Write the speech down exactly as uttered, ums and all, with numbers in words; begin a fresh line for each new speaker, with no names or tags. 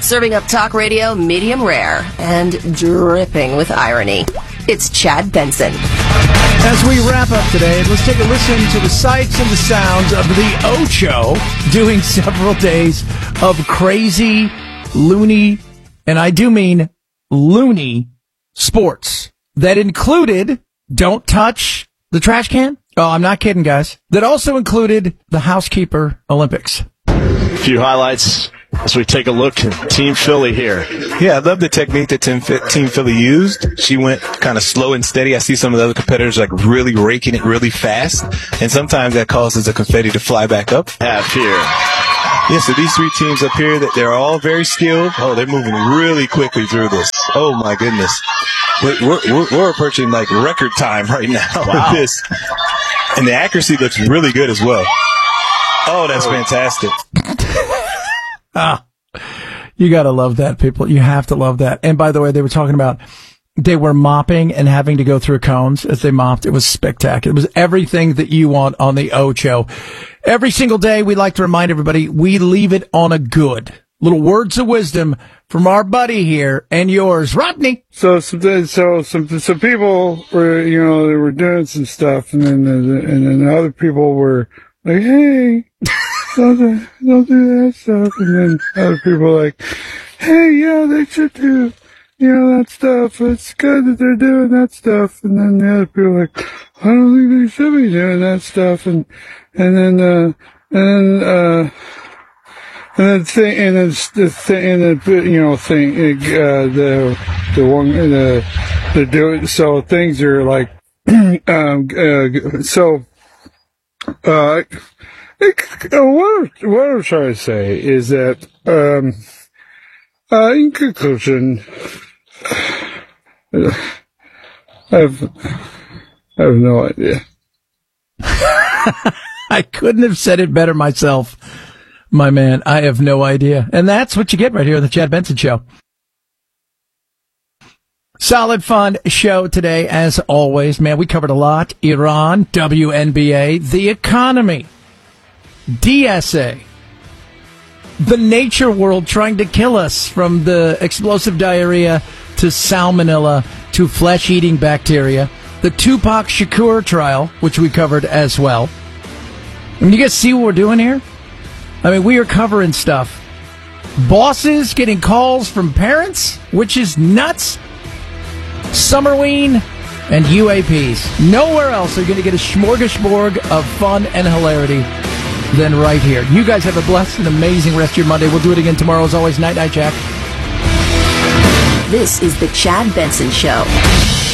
serving up talk radio medium rare and dripping with irony. It's Chad Benson.
As we wrap up today, let's take a listen to the sights and the sounds of the Ocho doing several days of crazy, loony, and I do mean loony sports that included Don't Touch the Trash Can. Oh, I'm not kidding, guys. That also included the Housekeeper Olympics.
A few highlights as we take a look at Team Philly here.
Yeah, I love the technique that Team, Team Philly used. She went kind of slow and steady. I see some of the other competitors like really raking it really fast, and sometimes that causes the confetti to fly back up.
Half here.
Yeah, so these three teams up here, that they're all very skilled. Oh, they're moving really quickly through this. Oh, my goodness. We're, we're, we're approaching like record time right now
wow.
with this. And the accuracy looks really good as well. Oh, that's fantastic.
Ah, you gotta love that, people. You have to love that. And by the way, they were talking about they were mopping and having to go through cones as they mopped. It was spectacular. It was everything that you want on the Ocho. Every single day, we like to remind everybody we leave it on a good. Little words of wisdom from our buddy here and yours, Rodney.
So, some, so some some people were, you know, they were doing some stuff, and then and then other people were like, "Hey, don't do, don't do that stuff," and then other people were like, "Hey, yeah, they should do, you know, that stuff. It's good that they're doing that stuff." And then the other people were like, "I don't think they should be doing that stuff," and and then uh, and then. Uh, And then thing, and then the thing, and then you know, thing, uh, the the one, the the do. So things are like, um, uh, so, uh, it, uh, what what I'm trying to say is that, um, uh, in conclusion, I have I have no idea.
I couldn't have said it better myself. My man, I have no idea. And that's what you get right here on the Chad Benson Show. Solid, fun show today, as always. Man, we covered a lot. Iran, W N B A, the economy, D S A, the nature world trying to kill us, from the explosive diarrhea to salmonella to flesh-eating bacteria, the Tupac Shakur trial, which we covered as well. I mean, you guys see what we're doing here? I mean, we are covering stuff. Bosses getting calls from parents, which is nuts. Summerween and U A Ps. Nowhere else are you going to get a smorgasbord of fun and hilarity than right here. You guys have a blessed and amazing rest of your Monday. We'll do it again tomorrow. As always, night, night, Jack.
This is the Chad Benson Show.